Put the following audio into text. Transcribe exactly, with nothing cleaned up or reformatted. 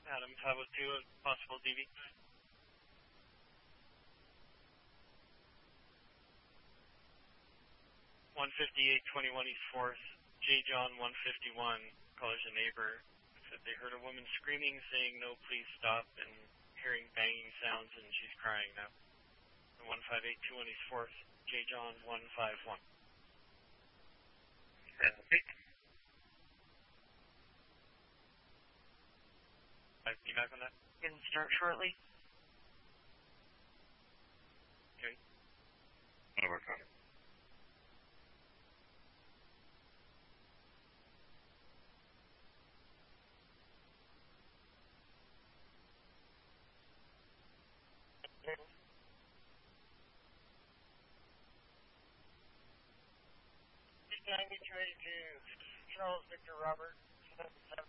Adam, five oh two, possible D V. one fifty-eight twenty-one East fourth, J. John one fifty-one, calls a neighbor. Said they heard a woman screaming, saying, no, please stop, and hearing banging sounds, and she's crying now. one five eight two one East fourth, J. John one fifty-one. And peak. I'll be back on that. Can start shortly. Okay. Over time. ninety-two eighty-two, Charles Victor Robert, seven seven.